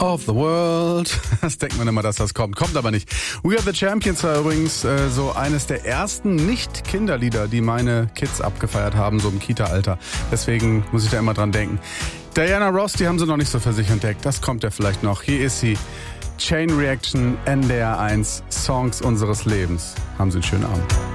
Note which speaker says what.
Speaker 1: of the world. Das denkt man immer, dass das kommt. Kommt aber nicht. We Are the Champions war übrigens so eines der ersten Nicht-Kinderlieder, die meine Kids abgefeiert haben, so im Kita-Alter. Deswegen muss ich da immer dran denken. Diana Ross, die haben sie noch nicht so für sich entdeckt. Das kommt ja vielleicht noch. Hier ist sie. Chain Reaction, NDR 1, Songs unseres Lebens. Haben Sie einen schönen Abend.